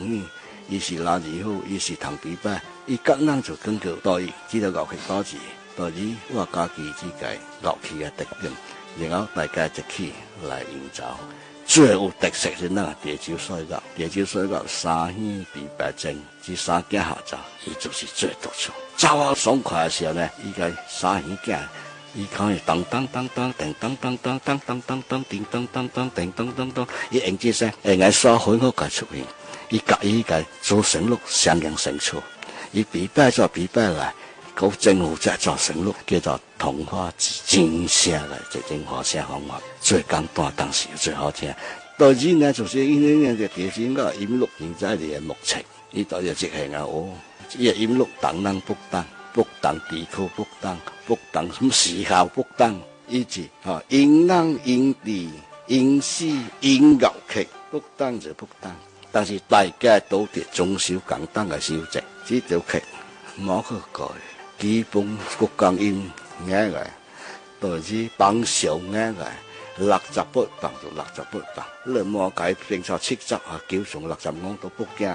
容易，伊是拉字好，伊是弹琵琶，伊甲咱就讲究到伊这个乐器多字，到时我家己只个乐器嘅特点，然后大家一起来营造。最有特色是咱地州水乐，地州水乐三弦琵琶筝，这三件合奏，伊就是最突出。走啊爽快的时候呢，伊个三弦架。伊可以当当当当，叮当当当当当当当，叮当当当叮当当当，伊用这声，用个耍很好个出现。伊甲伊个做旋律相应成错，伊琵琶做琵琶来，搞政府再做旋律，叫做同化真声来，这种发声方法最简单，但是最好听。第二呢，就是因为个电视个音乐现在的目前，伊都要即兴啊哦，伊个音乐当然不当。不当地区不当，不当什么时效不当，以及音人、音地、音诗、音乐曲不当就不当。但是大家都得遵守共同的守则，这条曲冇去改，基本国讲音啱嘅，就是放上啱嘅，68磅就68磅，你冇改變錯70叫上65都不驚。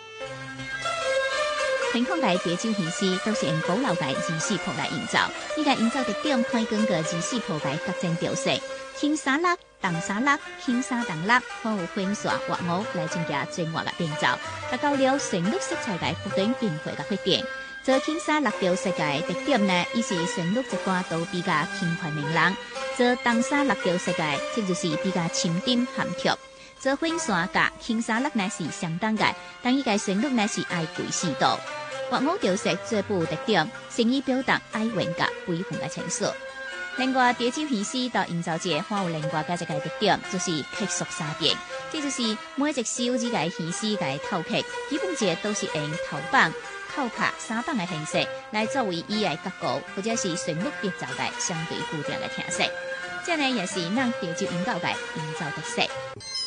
传统台地州戏诗都是用古老台二四谱来营造，伊个营造特点可以根据二四谱台各种调色，轻三六、重三六、轻三重六，看有分线、乐舞来增加整乐嘅变奏，达到了旋律色彩嘅不断变化嘅发展。做轻三六调色嘅特点呢，伊是旋律一寡都比较轻快明朗；做重三六调色嘅，即就是比较沉淀含蓄。做分线甲轻三六呢是相当嘅，但伊个旋律呢是爱贵适度。乐舞调色最不特点，诚意表达爱文甲悲愤的情绪。另外，地州戏诗到营造节还有另外嘅一个特点，就是曲速三变。这就是每一首这个戏诗嘅套曲，基本节都是用头棒、扣拍、三棒嘅形式来作为伊嘅结构，或者是旋律变奏嘅相对固定嘅听色。这呢也是咱地州音乐嘅营造特色。